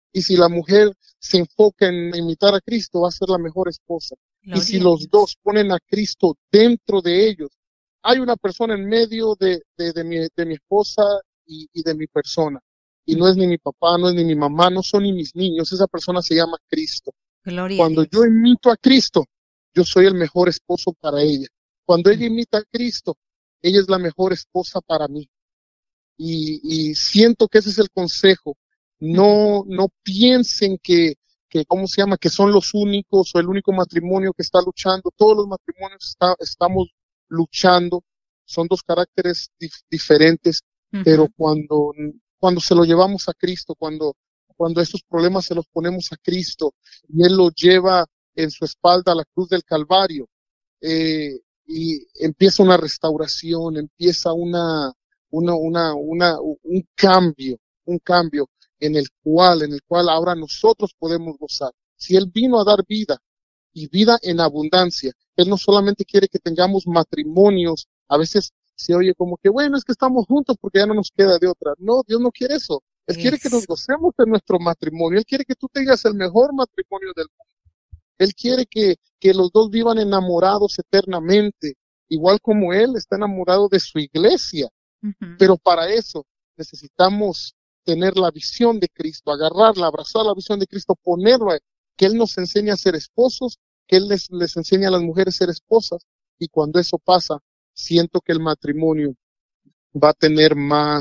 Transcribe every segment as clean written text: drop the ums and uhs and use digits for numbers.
Y si la mujer se enfoca en imitar a Cristo, va a ser la mejor esposa. Gloria Y si a los Dios. dos ponen a Cristo dentro de ellos, hay una persona en medio de mi esposa y de mi persona. Y no es ni mi papá, no es ni mi mamá, no son ni mis niños. Esa persona se llama Cristo. Gloria a Cuando yo Dios. imito a Cristo, yo soy el mejor esposo para ella. Cuando ella imita a Cristo, ella es la mejor esposa para mí. Y siento que ese es el consejo. No piensen ¿cómo se llama? Que son los únicos o el único matrimonio que está luchando. Todos los matrimonios estamos luchando. Son dos caracteres diferentes, pero cuando se lo llevamos a Cristo, cuando estos problemas se los ponemos a Cristo y Él los lleva en su espalda a la cruz del Calvario, y empieza una restauración, empieza un cambio en el cual ahora nosotros podemos gozar. Si Él vino a dar vida y vida en abundancia, Él no solamente quiere que tengamos matrimonios, a veces se oye como que, bueno, es que estamos juntos porque ya no nos queda de otra. No, Dios no quiere eso. Él quiere que nos Eso. gocemos de nuestro matrimonio. Él quiere que tú tengas el mejor matrimonio del mundo. Él quiere que los dos vivan enamorados eternamente, igual como Él está enamorado de su iglesia. Pero para eso necesitamos tener la visión de Cristo, agarrarla, abrazar la visión de Cristo, ponerla, que Él nos enseñe a ser esposos, que Él les enseñe a las mujeres a ser esposas. Y cuando eso pasa, siento que el matrimonio va a tener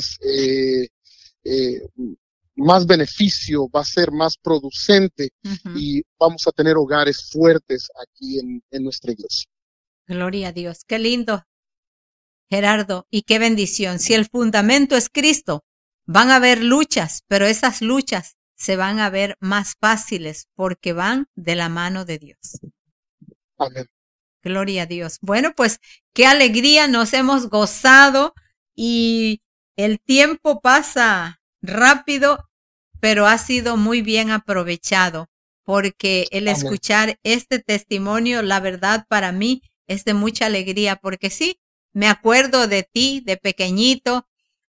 más beneficio, va a ser más producente y vamos a tener hogares fuertes aquí en nuestra iglesia. Gloria a Dios. Qué lindo, Gerardo, y qué bendición. Si el fundamento es Cristo, van a haber luchas, pero esas luchas se van a ver más fáciles porque van de la mano de Dios. Amén. Gloria a Dios. Bueno, pues qué alegría, nos hemos gozado y el tiempo pasa rápido, pero ha sido muy bien aprovechado porque el Amén. escuchar este testimonio, la verdad para mí es de mucha alegría porque sí, me acuerdo de ti de pequeñito,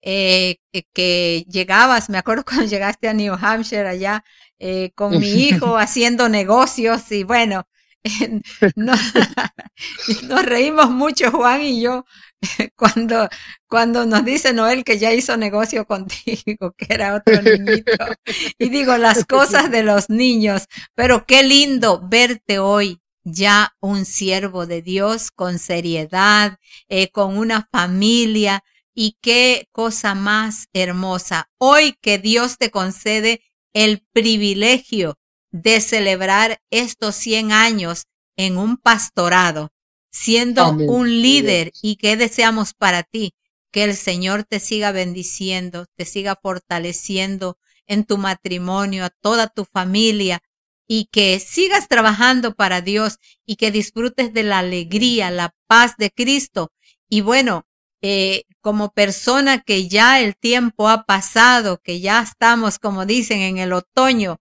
que llegabas, me acuerdo cuando llegaste a New Hampshire allá con mi hijo haciendo negocios y bueno, no, nos reímos mucho Juan y yo cuando nos dice Noel que ya hizo negocio contigo, que era otro niñito. Y digo, las cosas de los niños, pero qué lindo verte hoy ya un siervo de Dios con seriedad, con una familia, y qué cosa más hermosa. Hoy que Dios te concede el privilegio de celebrar estos 100 años en un pastorado, siendo Amén. un líder. ¿Y qué deseamos para ti? Que el Señor te siga bendiciendo, te siga fortaleciendo en tu matrimonio, a toda tu familia, y que sigas trabajando para Dios y que disfrutes de la alegría, la paz de Cristo. Y bueno, como persona que ya el tiempo ha pasado, que ya estamos, como dicen, en el otoño,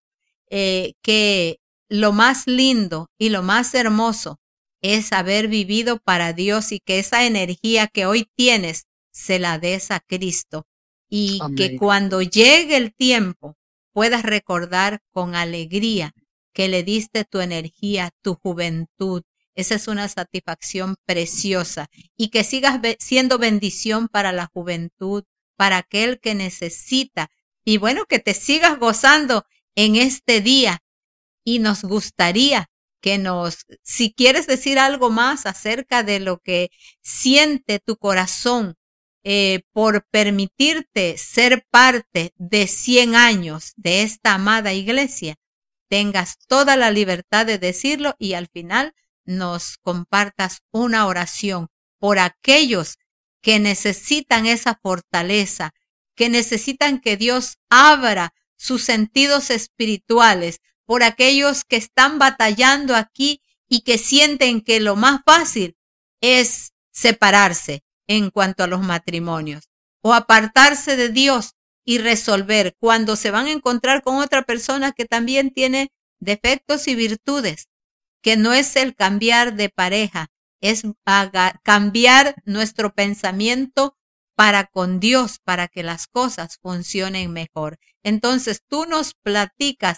que lo más lindo y lo más hermoso es haber vivido para Dios y que esa energía que hoy tienes se la des a Cristo y Amén. que cuando llegue el tiempo puedas recordar con alegría que le diste tu energía, tu juventud. Esa es una satisfacción preciosa y que sigas siendo bendición para la juventud, para aquel que necesita y bueno, que te sigas gozando en este día. Y nos gustaría que si quieres decir algo más acerca de lo que siente tu corazón por permitirte ser parte de 100 años de esta amada iglesia, tengas toda la libertad de decirlo y al final nos compartas una oración por aquellos que necesitan esa fortaleza, que necesitan que Dios abra sus sentidos espirituales, por aquellos que están batallando aquí y que sienten que lo más fácil es separarse en cuanto a los matrimonios o apartarse de Dios y resolver cuando se van a encontrar con otra persona que también tiene defectos y virtudes, que no es el cambiar de pareja, es cambiar nuestro pensamiento para con Dios, para que las cosas funcionen mejor. Entonces tú nos platicas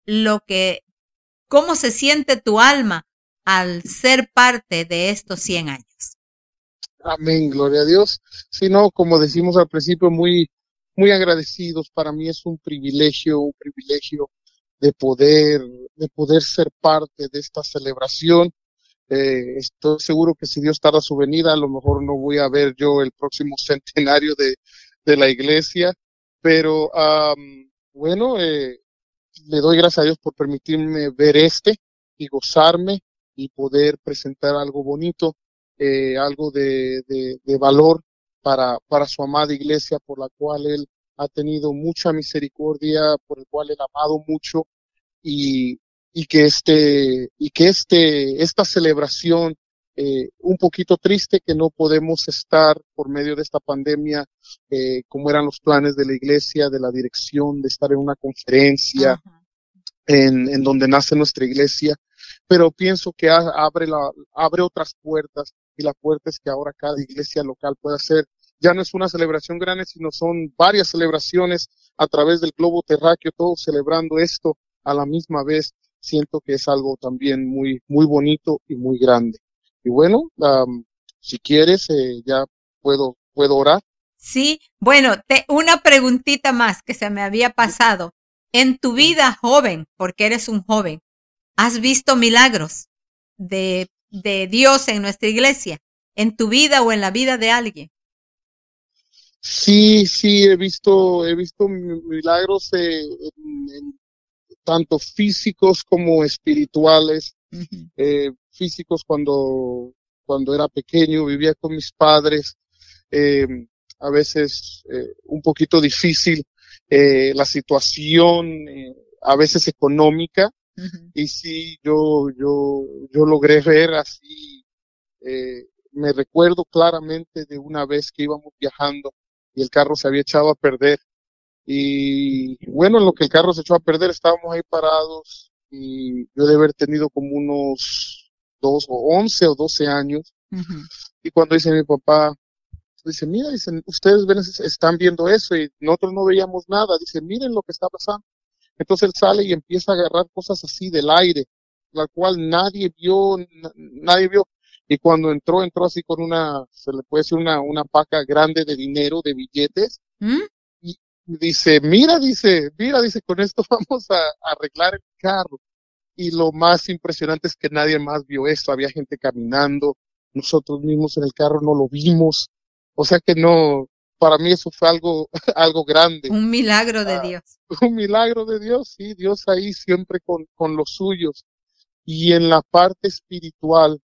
cómo se siente tu alma al ser parte de estos 100 años. Amén, gloria a Dios. Si no, como decimos al principio, muy agradecidos. Para mí es un privilegio de poder ser parte de esta celebración. Estoy seguro que si Dios tarda su venida, a lo mejor no voy a ver yo el próximo centenario de la iglesia, pero bueno, le doy gracias a Dios por permitirme ver y gozarme y poder presentar algo bonito, algo de valor para su amada iglesia, por la cual Él ha tenido mucha misericordia, por el cual Él ha amado mucho, y, esta celebración, un poquito triste que no podemos estar por medio de esta pandemia, como eran los planes de la iglesia, de la dirección, de estar en una conferencia, en donde nace nuestra iglesia, pero pienso que abre otras puertas, y la puerta es que ahora cada iglesia local pueda hacer, ya no es una celebración grande, sino son varias celebraciones a través del globo terráqueo, todos celebrando esto a la misma vez. Siento que es algo también muy bonito y muy grande. Y bueno, si quieres, ya puedo orar. Sí, bueno, una preguntita más que se me había pasado. En tu vida joven, porque eres un joven, ¿has visto milagros de Dios en nuestra iglesia? ¿En tu vida o en la vida de alguien? Sí, he visto milagros, tanto físicos como espirituales. Físicos cuando era pequeño, vivía con mis padres, eh, a veces un poquito difícil la situación, a veces económica, y sí, yo logré ver así, me recuerdo claramente de una vez que íbamos viajando y el carro se había echado a perder. Y bueno, en lo que el carro se echó a perder, estábamos ahí parados, y yo de haber tenido como unos 11 o 12 años. Y cuando dice mi papá, dice, mira, dicen, ustedes están viendo eso y nosotros no veíamos nada. Dice, miren lo que está pasando. Entonces él sale y empieza a agarrar cosas así del aire, la cual nadie vio, nadie vio. Y cuando entró así con se le puede decir una paca grande de dinero, de billetes. Y dice, mira, con esto vamos a arreglar el carro. Y lo más impresionante es que nadie más vio esto. Había gente caminando, nosotros mismos en el carro no lo vimos. O sea que no, para mí eso fue algo, algo grande. Un milagro de Dios. Un milagro de Dios, sí, Dios ahí siempre con los suyos. Y en la parte espiritual,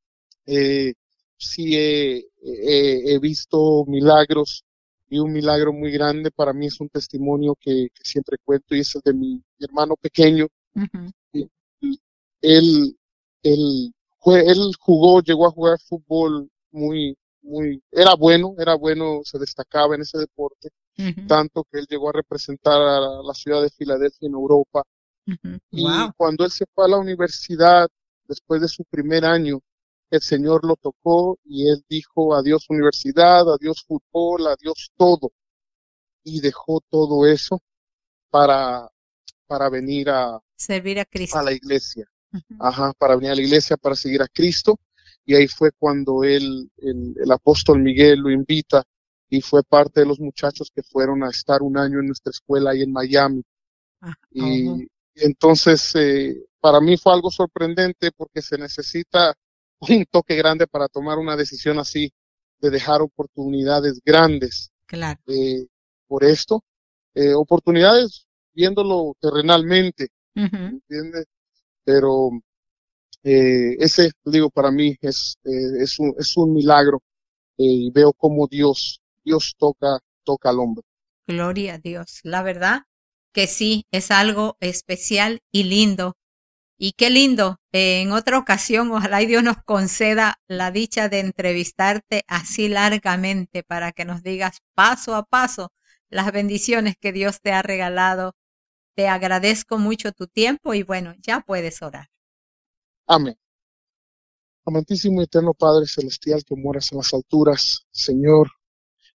sí he visto milagros, y un milagro muy grande para mí es un testimonio que siempre cuento, y es el de mi hermano pequeño. Y él, él llegó a jugar fútbol era bueno, se destacaba en ese deporte, tanto que él llegó a representar a la ciudad de Filadelfia en Europa. Y cuando él se fue a la universidad, después de su primer año, el Señor lo tocó y él dijo, adiós universidad, adiós fútbol, adiós todo. Y dejó todo eso para venir a servir a Cristo, a la iglesia. Para venir a la iglesia, para seguir a Cristo. Y ahí fue cuando el apóstol Miguel lo invita, y fue parte de los muchachos que fueron a estar un año en nuestra escuela ahí en Miami. Y entonces, para mí fue algo sorprendente, porque se necesita un toque grande para tomar una decisión así, de dejar oportunidades grandes. Claro. Por esto, oportunidades viéndolo terrenalmente, ¿entiendes? Pero ese, digo, para mí es un milagro, y veo cómo Dios toca al hombre. Gloria a Dios. La verdad que sí, es algo especial y lindo. Y qué lindo, en otra ocasión, ojalá y Dios nos conceda la dicha de entrevistarte así largamente, para que nos digas paso a paso las bendiciones que Dios te ha regalado. Te agradezco mucho tu tiempo, y bueno, ya puedes orar. Amén. Amantísimo y eterno Padre celestial, que moras en las alturas, Señor,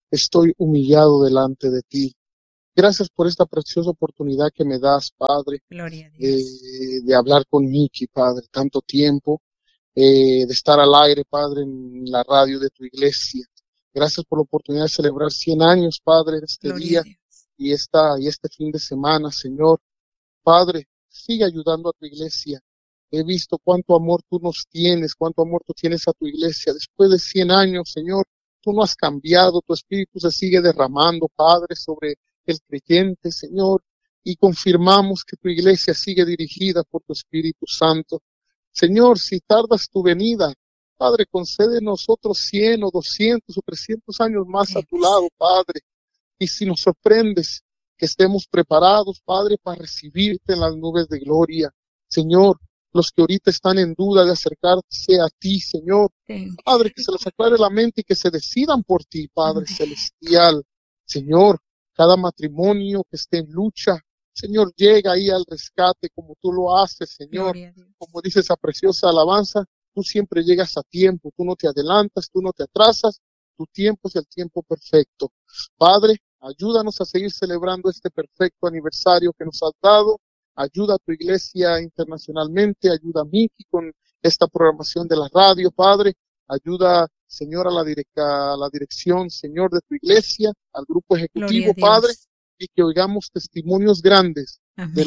estoy humillado delante de ti. Gracias por esta preciosa oportunidad que me das, Padre, Gloria a Dios. de hablar con Miki, Padre, tanto tiempo, de estar al aire, Padre, en la radio de tu iglesia. Gracias por la oportunidad de celebrar 100 años, Padre, este Gloria a día Dios. y este fin de semana, Señor. Padre, sigue ayudando a tu iglesia. He visto cuánto amor tú nos tienes, cuánto amor tú tienes a tu iglesia. Después de 100 años, Señor, tú no has cambiado, tu espíritu se sigue derramando, Padre, sobre el creyente, Señor, y confirmamos que tu iglesia sigue dirigida por tu Espíritu Santo. Señor, si tardas tu venida, Padre, concede nosotros 100 o 200 o 300 años más a tu lado, Padre. Y si nos sorprendes, que estemos preparados, Padre, para recibirte en las nubes de gloria. Señor, los que ahorita están en duda de acercarse a ti, Señor, Padre, que se les aclare la mente y que se decidan por ti, Padre celestial. Señor, cada matrimonio que esté en lucha, Señor, llega ahí al rescate como tú lo haces, Señor. Como dice esa preciosa alabanza, tú siempre llegas a tiempo, tú no te adelantas, tú no te atrasas, tu tiempo es el tiempo perfecto. Padre, ayúdanos a seguir celebrando este perfecto aniversario que nos has dado. Ayuda a tu iglesia internacionalmente, ayuda a Miki con esta programación de la radio, Padre. Ayuda, Señor, a la dirección, Señor, de tu iglesia, al grupo ejecutivo, Padre, y que oigamos testimonios grandes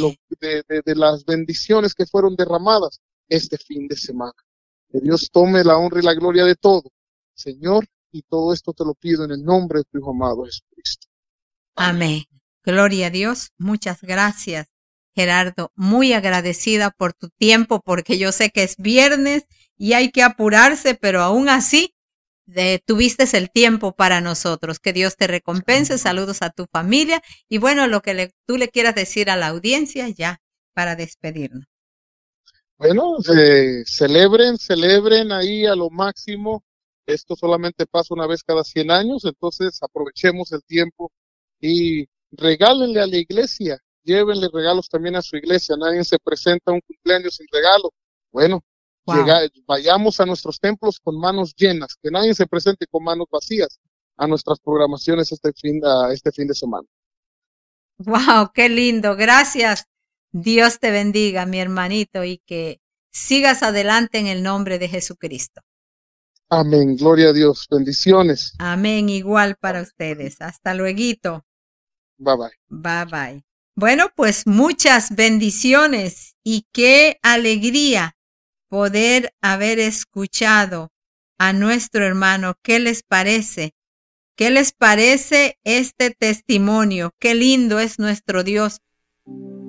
de las bendiciones que fueron derramadas este fin de semana. Que Dios tome la honra y la gloria de todo, Señor, y todo esto te lo pido en el nombre de tu Hijo amado Jesucristo. Amén. Gloria a Dios. Muchas gracias, Gerardo. Muy agradecida por tu tiempo, porque yo sé que es viernes y hay que apurarse, pero aún así tuviste el tiempo para nosotros. Que Dios te recompense. Saludos a tu familia. Y bueno, lo que tú le quieras decir a la audiencia ya para despedirnos. Bueno, celebren ahí a lo máximo. Esto solamente pasa una vez cada 100 años, entonces aprovechemos el tiempo y regálenle a la iglesia, llévenle regalos también a su iglesia. Nadie se presenta a un cumpleaños sin regalo. Bueno, vayamos a nuestros templos con manos llenas, que nadie se presente con manos vacías a nuestras programaciones este fin de semana. Wow, qué lindo. Gracias. Dios te bendiga, mi hermanito, y que sigas adelante en el nombre de Jesucristo. Amén. Gloria a Dios. Bendiciones. Amén. Igual para ustedes. Hasta luego. Bye bye. Bye bye. Bueno, pues muchas bendiciones y qué alegría poder haber escuchado a nuestro hermano. ¿Qué les parece? ¿Qué les parece este testimonio? Qué lindo es nuestro Dios.